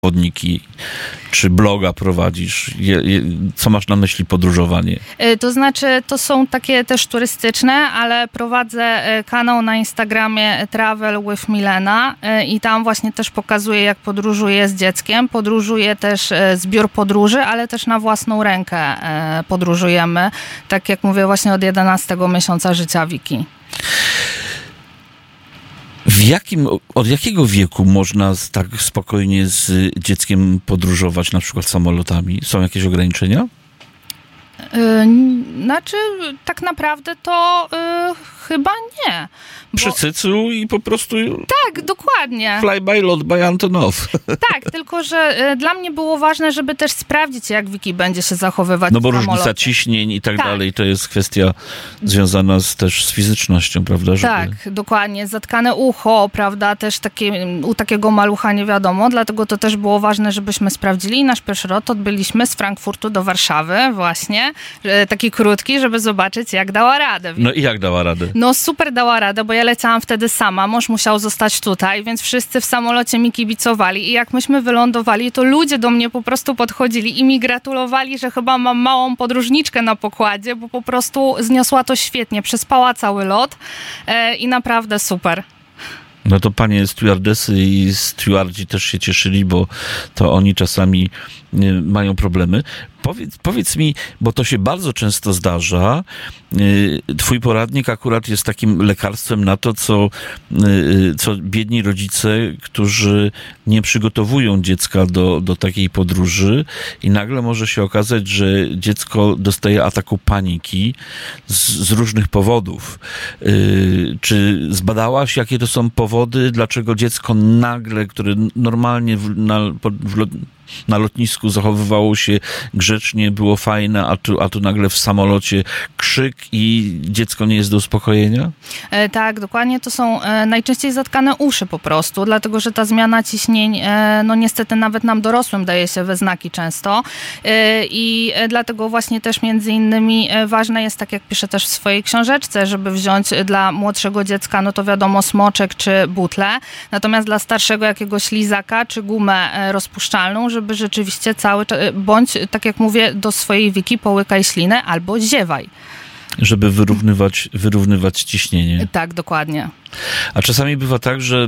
przewodniki, czy bloga prowadzisz? Co masz na myśli podróżowanie? To znaczy, to są takie też turystyczne, ale prowadzę kanał na Instagramie Travel with Milena i tam właśnie też pokazuję, jak podróżuję z dzieckiem. Podróżuję też zbiór podróży, ale też na własną rękę podróżujemy. Tak jak mówię, właśnie od 11 miesiąca życia Wiki. Od jakiego wieku można tak spokojnie z dzieckiem podróżować, na przykład samolotami? Są jakieś ograniczenia? Znaczy, tak naprawdę to chyba nie. Przy cycu i po prostu... Tak, dokładnie. Fly by, lot by Antonov. Tak, tylko że dla mnie było ważne, żeby też sprawdzić, jak Wiki będzie się zachowywać. No bo różnica ciśnień i tak dalej, to jest kwestia związana też z fizycznością, prawda? Tak, dokładnie. Zatkane ucho, prawda, też u takiego malucha nie wiadomo, dlatego to też było ważne, żebyśmy sprawdzili. I nasz pierwszy lot odbyliśmy z Frankfurtu do Warszawy właśnie, taki krótki, żeby zobaczyć, jak dała radę. No i jak dała radę? No super dała radę, bo ja leciałam wtedy sama, mąż musiał zostać tutaj, więc wszyscy w samolocie mi kibicowali i jak myśmy wylądowali, to ludzie do mnie po prostu podchodzili i mi gratulowali, że chyba mam małą podróżniczkę na pokładzie, bo po prostu zniosła to świetnie, przespała cały lot i naprawdę super. No to panie stewardesy i stewardzi też się cieszyli, bo to oni czasami mają problemy. Powiedz mi, bo to się bardzo często zdarza, twój poradnik akurat jest takim lekarstwem na to, co biedni rodzice, którzy nie przygotowują dziecka do takiej podróży i nagle może się okazać, że dziecko dostaje ataku paniki z różnych powodów. Czy zbadałaś, jakie to są powody, dlaczego dziecko nagle, które normalnie na lotnisku zachowywało się grzecznie, było fajne, a tu nagle w samolocie krzyk i dziecko nie jest do uspokojenia? Tak, dokładnie. To są najczęściej zatkane uszy po prostu, dlatego że ta zmiana ciśnień, no niestety nawet nam dorosłym daje się we znaki często i dlatego właśnie też między innymi ważne jest, tak jak piszę też w swojej książeczce, żeby wziąć dla młodszego dziecka, no to wiadomo, smoczek czy butlę, natomiast dla starszego jakiegoś lizaka czy gumę rozpuszczalną, żeby rzeczywiście bądź, tak jak mówię, do swojej Wiki połykaj ślinę albo ziewaj. Żeby wyrównywać ciśnienie. Tak, dokładnie. A czasami bywa tak, że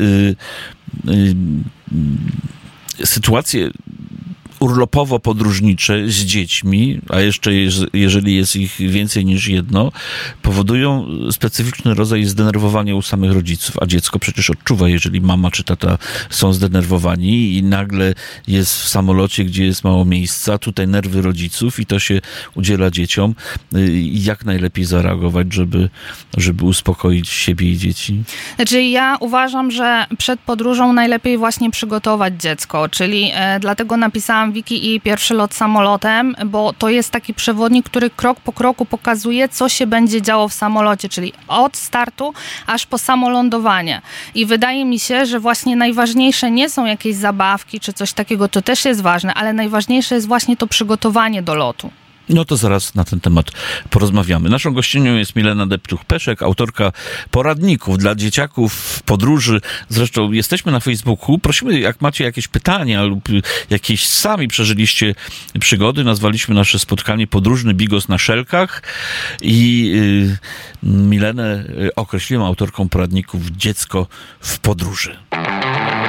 sytuacje urlopowo-podróżnicze z dziećmi, a jeszcze jeżeli jest ich więcej niż jedno, powodują specyficzny rodzaj zdenerwowania u samych rodziców, a dziecko przecież odczuwa, jeżeli mama czy tata są zdenerwowani i nagle jest w samolocie, gdzie jest mało miejsca, tutaj nerwy rodziców i to się udziela dzieciom. Jak najlepiej zareagować, żeby uspokoić siebie i dzieci? Znaczy ja uważam, że przed podróżą najlepiej właśnie przygotować dziecko, czyli dlatego napisałam Wiki i pierwszy lot samolotem, bo to jest taki przewodnik, który krok po kroku pokazuje, co się będzie działo w samolocie, czyli od startu aż po samo lądowanie. I wydaje mi się, że właśnie najważniejsze nie są jakieś zabawki czy coś takiego, to też jest ważne, ale najważniejsze jest właśnie to przygotowanie do lotu. No to zaraz na ten temat porozmawiamy. Naszą gościnią jest Milena Deptuch-Peszek, autorka poradników dla dzieciaków w podróży. Zresztą jesteśmy na Facebooku. Prosimy, jak macie jakieś pytania lub jakieś sami przeżyliście przygody, nazwaliśmy nasze spotkanie Podróżny Bigos na Szelkach i Milenę określiłem autorką poradników Dziecko w podróży.